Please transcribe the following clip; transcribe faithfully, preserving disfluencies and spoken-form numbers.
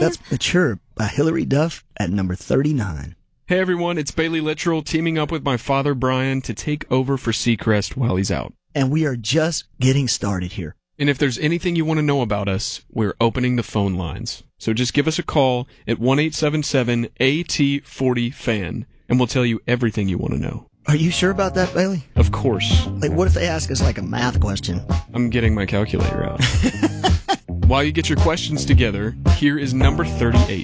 That's Mature by Hillary Duff at number thirty-nine. Hey everyone, it's Bailey Littrell teaming up with my father Brian to take over for Seacrest while he's out. And we are just getting started here. And if there's anything you want to know about us, we're opening the phone lines. So just give us a call at one eight seven seven A T forty FAN, and we'll tell you everything you want to know. Are you sure about that, Bailey? Of course. Like, what if they ask us, like, a math question? I'm getting my calculator out. While you get your questions together, here is number thirty-eight.